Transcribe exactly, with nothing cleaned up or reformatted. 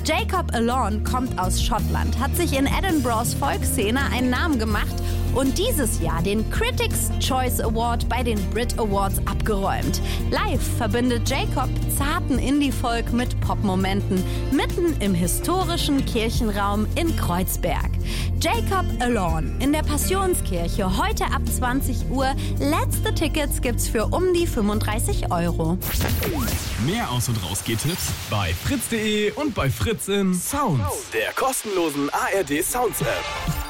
Jacob Elorn kommt aus Schottland, hat sich in Edinburghs Folkszene einen Namen gemacht und dieses Jahr den Critics' Choice Award bei den Brit Awards abgeräumt. Live verbindet Jacob zarten Indie-Folk mit Pop-Momenten, mitten im historischen Kirchenraum in Kreuzberg. Jacob Elorn in der Passionskirche, heute ab zwanzig Uhr. Letzte Tickets gibt's für um die fünfunddreißig Euro. Mehr Aus- und Raus-Geht-Tipps bei fritz punkt de und bei Fritz in Sounds, der kostenlosen A R D Sounds App.